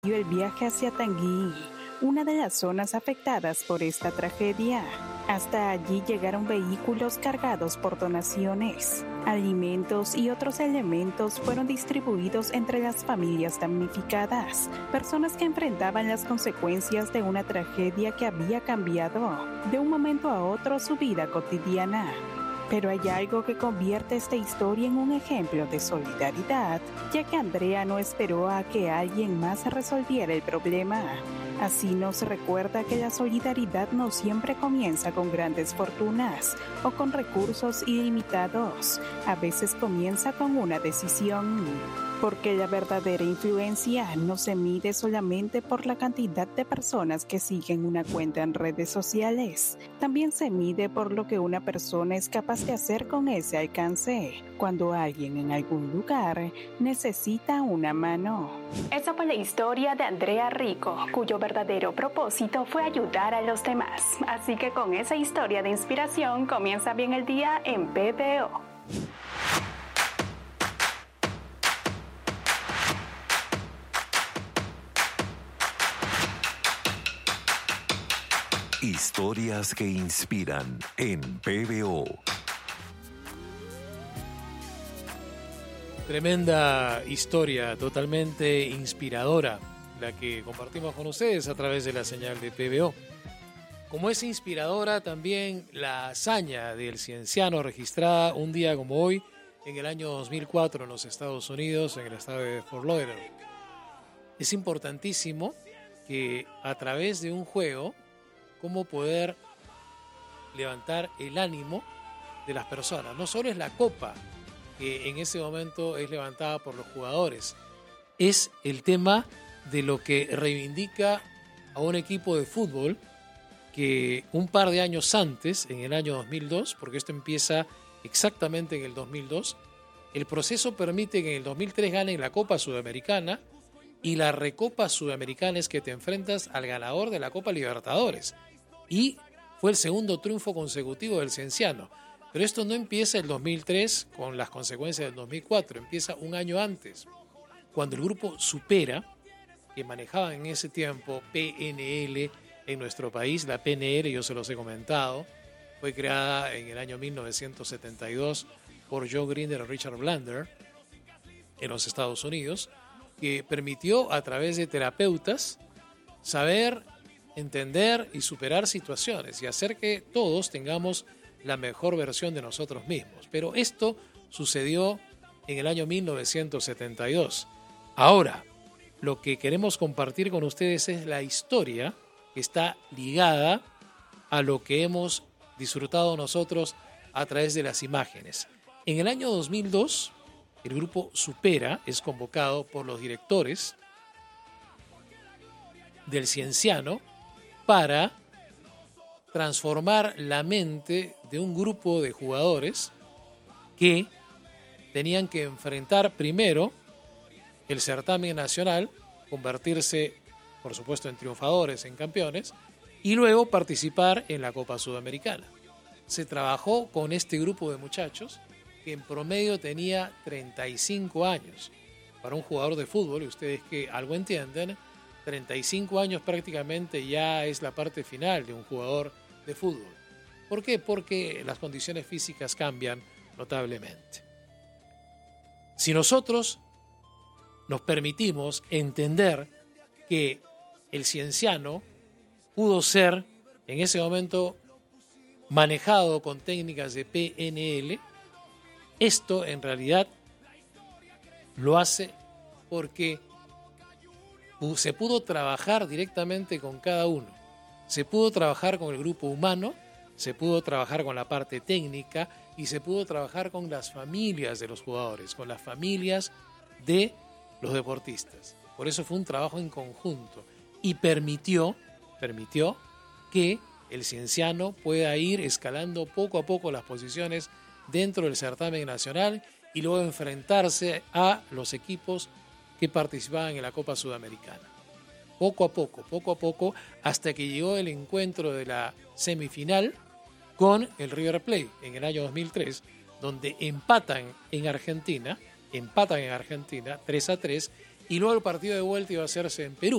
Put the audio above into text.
el viaje hacia Tanguy, una de las zonas afectadas por esta tragedia. Hasta allí llegaron vehículos cargados por donaciones. Alimentos y otros elementos fueron distribuidos entre las familias damnificadas, personas que enfrentaban las consecuencias de una tragedia que había cambiado de un momento a otro su vida cotidiana. Pero hay algo que convierte esta historia en un ejemplo de solidaridad, ya que Andrea no esperó a que alguien más resolviera el problema. Así nos recuerda que la solidaridad no siempre comienza con grandes fortunas o con recursos ilimitados. A veces comienza con una decisión. Porque la verdadera influencia no se mide solamente por la cantidad de personas que siguen una cuenta en redes sociales. También se mide por lo que una persona es capaz de hacer con ese alcance, cuando alguien en algún lugar necesita una mano. Esa fue la historia de Andrea Rico, cuyo verdadero propósito fue ayudar a los demás. Así que con esa historia de inspiración comienza bien el día en PBO. Historias que inspiran en PBO. Tremenda historia, totalmente inspiradora, la que compartimos con ustedes a través de la señal de PBO. Como es inspiradora también la hazaña del cienciano registrada un día como hoy, en el año 2004 en los Estados Unidos, en el estado de Fort Lauderdale. Es importantísimo que a través de un juego, cómo poder levantar el ánimo de las personas. No solo es la copa que en ese momento es levantada por los jugadores, es el tema de lo que reivindica a un equipo de fútbol que un par de años antes, en el año 2002, porque esto empieza exactamente en el 2002, el proceso permite que en el 2003 ganen la Copa Sudamericana, y la Recopa Sudamericana es que te enfrentas al ganador de la Copa Libertadores. Y fue el segundo triunfo consecutivo del Cienciano. Pero esto no empieza el 2003 con las consecuencias del 2004, empieza un año antes, cuando el grupo Supera, que manejaban en ese tiempo PNL en nuestro país, la PNL, yo se los he comentado, fue creada en el año 1972 por Joe Grinder y Richard Blander en los Estados Unidos, que permitió a través de terapeutas saber, entender y superar situaciones y hacer que todos tengamos la mejor versión de nosotros mismos. Pero esto sucedió en el año 1972. Ahora, lo que queremos compartir con ustedes es la historia que está ligada a lo que hemos disfrutado nosotros a través de las imágenes. En el año 2002, el grupo Supera es convocado por los directores del Cienciano para transformar la mente de un grupo de jugadores que tenían que enfrentar primero el certamen nacional, convertirse, por supuesto, en triunfadores, en campeones, y luego participar en la Copa Sudamericana. Se trabajó con este grupo de muchachos que en promedio tenía 35 años. Para un jugador de fútbol, y ustedes que algo entienden, 35 años prácticamente ya es la parte final de un jugador de fútbol. ¿Por qué? Porque las condiciones físicas cambian notablemente. Si nosotros nos permitimos entender que el Cienciano pudo ser en ese momento manejado con técnicas de PNL, esto en realidad lo hace porque se pudo trabajar directamente con cada uno. Se pudo trabajar con el grupo humano, se pudo trabajar con la parte técnica y se pudo trabajar con las familias de los jugadores, con las familias de los deportistas. Por eso fue un trabajo en conjunto y permitió que el Cienciano pueda ir escalando poco a poco las posiciones dentro del certamen nacional y luego enfrentarse a los equipos que participaban en la Copa Sudamericana. Poco a poco, hasta que llegó el encuentro de la semifinal con el River Plate en el año 2003, donde empatan en Argentina 3-3, y luego el partido de vuelta iba a hacerse en Perú.